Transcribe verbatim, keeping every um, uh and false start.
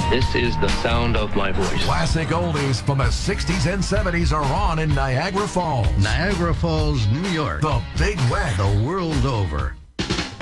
This is the sound of my voice. Classic oldies from the sixties and seventies are on in Niagara Falls. Niagara Falls, New York. The Big Wet. The world over.